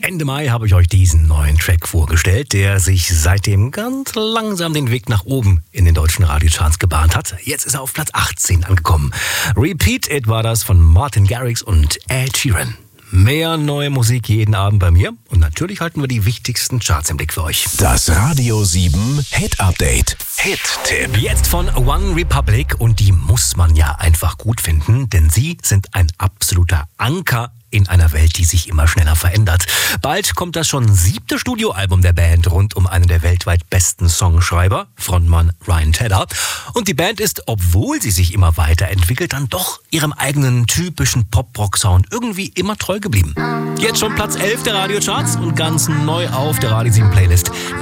Ende Mai habe ich euch diesen neuen Track vorgestellt, der sich seitdem ganz langsam den Weg nach oben in den deutschen Radiocharts gebahnt hat. Jetzt ist er auf Platz 18 angekommen. Repeat It war das von Martin Garrix und Ed Sheeran. Mehr neue Musik jeden Abend bei mir und natürlich halten wir die wichtigsten Charts im Blick für euch. Das Radio 7 Hit Update. Hit-Tipp. Jetzt von One Republic und die muss man ja einfach gut finden, denn sie sind ein absoluter Anker in einer Welt, die sich immer schneller verändert. Bald kommt das schon 7. Studioalbum der Band rund um einen der weltweit besten Songschreiber, Frontmann Ryan Tedder. Und die Band ist, obwohl sie sich immer weiterentwickelt, dann doch ihrem eigenen typischen Pop-Rock-Sound irgendwie immer treu geblieben. Jetzt schon Platz 11 der Radiocharts und ganz neu auf der Radio 7 Playlist.